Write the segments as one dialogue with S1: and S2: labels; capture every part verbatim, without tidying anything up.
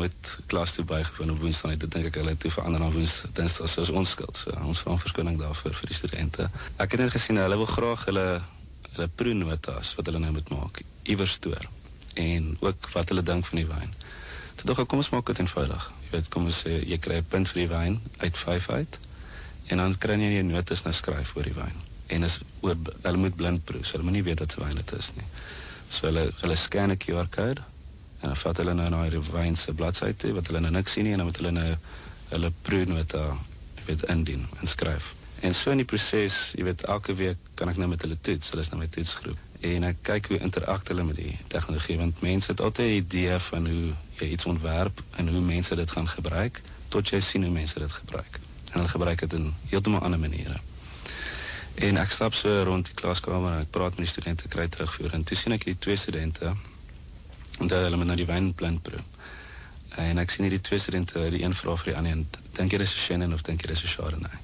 S1: nooit klas toe bygewoon op woensdag nie. Dit dink ek hulle toe verander na woensdag, dinsdag, soos ons skuld. So, ons vra verskoning daarvoor vir die studente. Ek het net gesien, hulle wil graag hulle, hulle proenotas, wat hulle nou moet maak, iewers stoor. En ook wat hulle dink van die wyn. Toe dog ek, kom ons maak dit eenvoudig. Jy weet, kom ons sê, jy kry 'n punt vir die wyn, uit vyf uit, en dan kry jy jou notas nou skryf oor die wyn. En is, oor, hulle moet blind proe, so hulle moet nie weet wat se wyn dit is nie. So hulle, hulle scan 'n Q R-code, en dan vat hulle nou na die wyn se bladsy toe, wat hulle nou niks sien nie, en dan moet hulle nou hulle proenota, jy weet, indien en skryf. En so in die proses, jy weet, elke week kan ek nou met hulle toets, hulle is nou my toetsgroep, en ek kyk hoe interact hulle met die tegnologie, want mense het altyd 'n idee van hoe jy iets ontwerp, en hoe mense dit gaan gebruik, tot jy sien hoe mense dit gebruik. En hulle gebruik dit in heeltemal ander maniere. En ek stap so rond die klaskamer, en ek praat met die studente, kry terugvoer, en toe sien ek die twee studente, en dat hulle met na die wyn blind proe. En ek sien die twee studente, die een vra vir die ander, en dink jy dis 'n Chenin of dink jy dis 'n Chardonnay?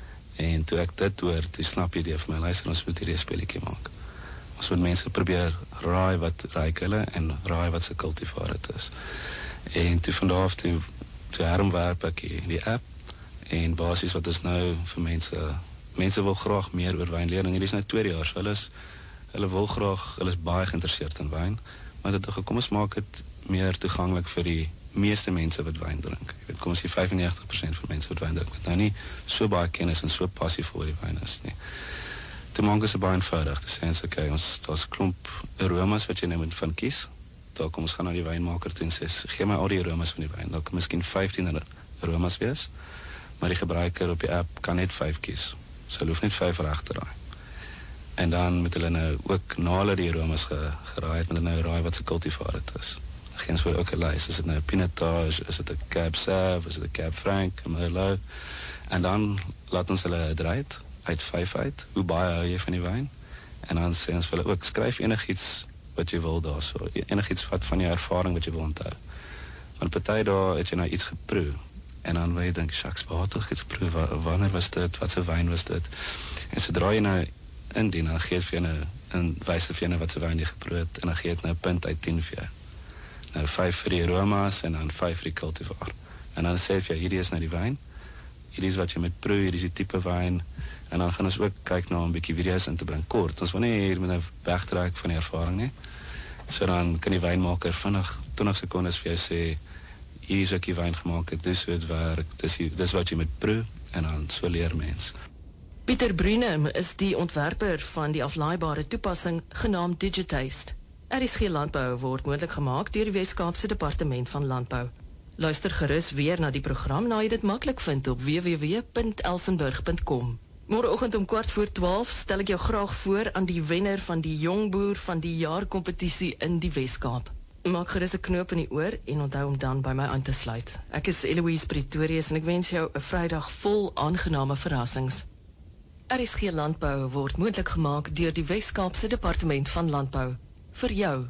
S1: En toe ek dit hoor, toe snap jy die vir my, luister, ons moet hierdie 'n spelletjie maak. Ons moet mense probeer raai wat ruik hulle, en raai wat se cultivar dit is. En toe van daar af toe, toe herontwerp ek die, die app, en basies wat is nou vir mense, mense wil graag meer oor wyn leer, en hierdie is nou tweede jaar, so hulle is, hulle wil graag, hulle is baie geïnteresseerd in wyn, maar dit het, kom ons maak dit meer toeganklik vir die meeste mense wat wyn drink. Jy weet, kom ons sê vyfennegentig persent van mense wat wyn drink, wat nou nie so baie kennis en so passievol oor die wyn is nie. Toe maak ons dit baie eenvoudig, te sê ons, okay, ons, daar's klomp aromas wat jy nou moet van kies, daar kom ons gaan na die wynmaker toe en sê, gee my al die aromas van die wyn, daar kan miskien vyftien aromas wees, maar die gebruiker op die app kan net vyf kies, so hulle hoef net vyf reg te raai. En dan moet hulle nou ook, na hulle die aromas ge, geraai het, moet hulle nou raai wat se cultivar het is. Geen voor ook 'n lys, is dit nou 'n Pinotage, is dit 'n Cab Sauv, is dit 'n Cab Franc, 'n Merlot, en dan laat ons hulle draai uit vyf uit, hoe baie hou jy van die wyn, en dan sê ons vir hulle ook, skryf enigiets wat jy wil daar, so, enigiets wat van jou ervaring wat jy wil onthou. Want party daar het jy nou iets geproe, en dan wil jy dink, shucks, waar het ek iets geproe, wanneer was dit, wat se wyn was dit, en sodra jy nou indien, dan gee het vir jou nou, en wys het vir jou nou wat se wyn jy geproe het, en dan gee het nou punt uit tien vir jou. Nou vyf vir die aromas, en dan vyf vir die cultivar. En dan sê vir jou, hierdie is nou die wyn, hierdie is wat jy met proe, hierdie is die type wyn, en dan gaan ons ook kyk na 'n bietjie video's in te bring, kort, ons wil nie hier met 'n wegtrek van die ervaring nie, so dan kan die wynmaker vinnig, twintig sekondes vir jou sê, hier is ek die wyn gemaak het, dis hoe het werk, dis, dis wat jy met proe, en dan so leer mens.
S2: Pieter Bruinem is die ontwerper van die aflaaibare toepassing genaamd Digitaste. R S G Landbou word moontlik gemaak deur die Wes-Kaapse Departement van Landbou. Luister gerus weer na die program na jy dit maklik vind op w w w punt elsenburg punt com. Môreoggend om kwart voor twaalf stel ek jou graag voor aan die wenner van die Jongboer van die Jaar kompetisie in die Wes-Kaap. Maak gerus 'n knoop in die oor en onthou om dan by my aan te sluit. Ek is Eloise Pretorius en ek wens jou 'n Vrydag vol aangename verrassings. R S G Landbou word moontlik gemaak deur die Wes-Kaapse Departement van Landbou. Vir jou.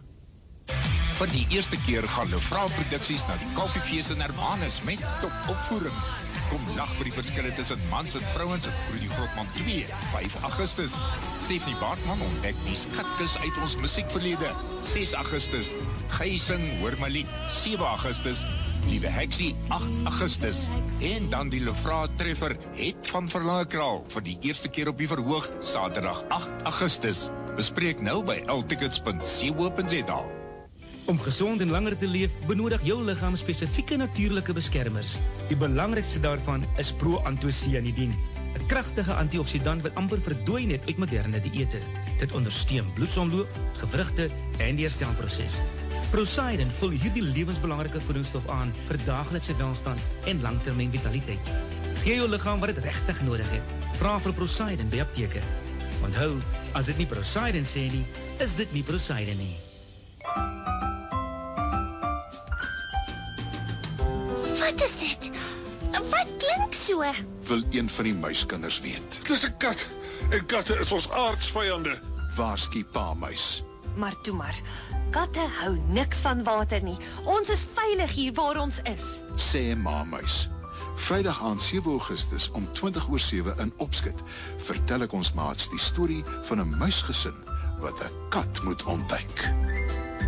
S3: Vir die eerste keer gaan Lefra Produksies na die Koffiefees in Hermanus met top opvoering. Kom lag vir die verskille tussen mans en vrouens in Groenie Grotman twee, vyf Augustus. Stephanie Baartman ontdek die skatkis uit ons musiekverlede, ses Augustus. Geising, hoor my lied, sewe Augustus. Liewe Heksie, agt Augustus. En dan die Lefra treffer, Het van Verlaagkraal, vir die eerste keer op die verhoog, Saterdag agt Augustus. Bespreek nou by l tickets punt co punt z a.
S4: Om gezond en langer te leef, benodig jou lichaam spesifieke natuurlijke beskermers. Die belangrijkste daarvan is pro-anthocyanidin, 'n kragtige antioxidant wat amper verdwyn het uit moderne diëte. Dit ondersteun bloedsomloop, gewrigte en die herstelproses. Procyden vul hierdie lewensbelangrike voedingsstof aan vir daaglikse welstand en langtermyn vitaliteit. Gee jou lichaam wat dit regtig nodig het. Vra vir Procyden by apteke. Onthou, as dit nie Procyden sê nie, is dit nie Procyden nie.
S5: Wat is dit? Wat klink so?
S6: Wil een van die muiskinders weet.
S7: Dis 'n kat, en katte is ons aardsvyande.
S6: Waarsku pa muis.
S5: Maar toe maar, katte hou niks van water nie. Ons is veilig hier waar ons is.
S6: Sê ma muis. Vrydag aand sewe Augustus om twintig oor sewe in Opskit vertel ek ons maats die storie van 'n muisgesin wat 'n kat moet ontduik.